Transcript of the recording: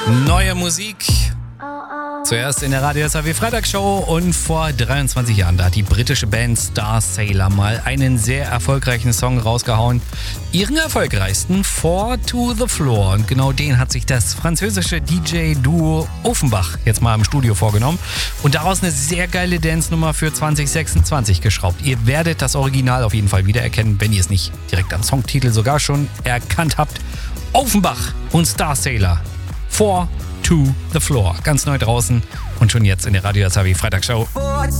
Neue Musik. Zuerst in der Radio SAW Freitagsshow und vor 23 Jahren, da hat die britische Band Starsailor mal einen sehr erfolgreichen Song rausgehauen. Ihren erfolgreichsten, Four to the Floor. Und genau den hat sich das französische DJ-Duo Offenbach jetzt mal im Studio vorgenommen und daraus eine sehr geile Dance-Nummer für 2026 geschraubt. Ihr werdet das Original auf jeden Fall wiedererkennen, wenn ihr es nicht direkt am Songtitel sogar schon erkannt habt. Offenbach und Starsailor. Four to the Floor. Ganz neu draußen und schon jetzt in der Radio SAW Freitagsshow.